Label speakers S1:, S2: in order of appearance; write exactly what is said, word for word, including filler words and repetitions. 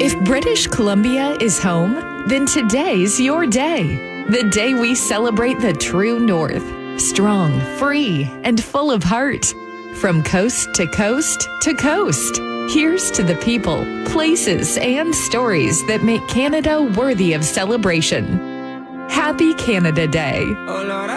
S1: If British Columbia is home, then today's your day. The day we celebrate the true North. Strong, free, and full of heart. From coast to coast to coast. Here's to the people, places, and stories that make Canada worthy of celebration. Happy Canada Day.